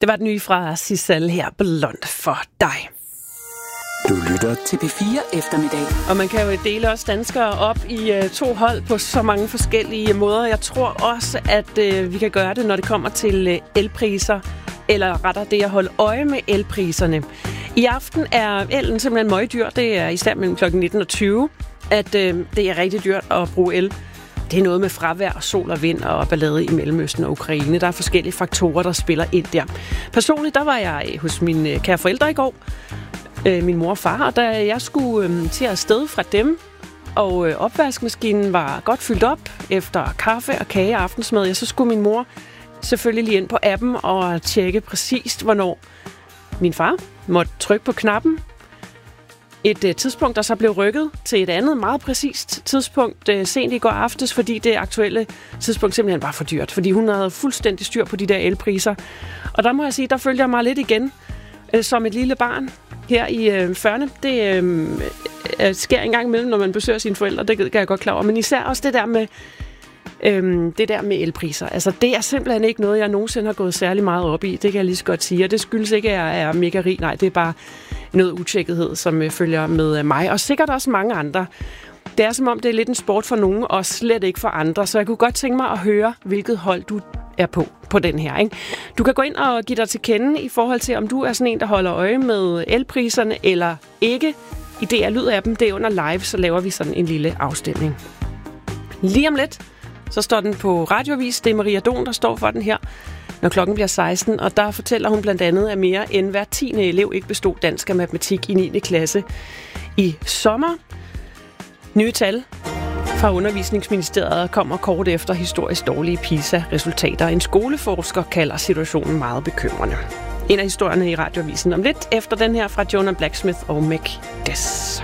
Det var den nye fra Sissel her, Blond for dig. Du lytter til P4 Eftermiddag. Og man kan jo dele os danskere op i to hold på så mange forskellige måder. Jeg tror også, at vi kan gøre det, når det kommer til elpriser, eller rettere det at holde øje med elpriserne. I aften er elen simpelthen møgdyr. Det er især mellem kl. 19 og 20, at det er rigtig dyrt at bruge el. Det er noget med fravejr, sol og vind og ballade i Mellemøsten og Ukraine. Der er forskellige faktorer, der spiller ind der. Personligt, der var jeg hos mine kære forældre i går, min mor og far, og da jeg skulle til at sted fra dem, og opvaskemaskinen var godt fyldt op efter kaffe og kage og aftensmad, så skulle min mor selvfølgelig lige ind på appen og tjekke præcist, hvornår min far måtte trykke på knappen. Et tidspunkt, der så blev rykket til et andet, meget præcist tidspunkt sent i går aftes, fordi det aktuelle tidspunkt simpelthen var for dyrt, fordi hun havde fuldstændig styr på de der elpriser. Og der må jeg sige, der følger jeg mig lidt igen som et lille barn her i 40'erne. Det sker en gang imellem, når man besøger sine forældre, det kan jeg godt klare over. Men især også det der med elpriser. Altså, det er simpelthen ikke noget, jeg nogensinde har gået særlig meget op i. Det kan jeg lige så godt sige. Og det skyldes ikke, at jeg er mega rig. Nej, det er bare noget utjekkethed, som følger med mig. Og sikkert også mange andre. Det er som om, det er lidt en sport for nogen, og slet ikke for andre. Så jeg kunne godt tænke mig at høre, hvilket hold du er på den her. Ikke? Du kan gå ind og give dig til kende i forhold til, om du er sådan en, der holder øje med elpriserne eller ikke. I DR Lyd-appen, det er under live, så laver vi sådan en lille afstemning. Lige om lidt, så står den på radioavis. Det er Maria Don, der står for den her, når klokken bliver 16. Og der fortæller hun blandt andet, at mere end hver 10. elev ikke bestod dansk og matematik i 9. klasse i sommer. Nye tal fra Undervisningsministeriet kommer kort efter historisk dårlige PISA-resultater. En skoleforsker kalder situationen meget bekymrende. En af historierne i radioavisen om lidt efter den her fra Jonah Blacksmith og Meg Des.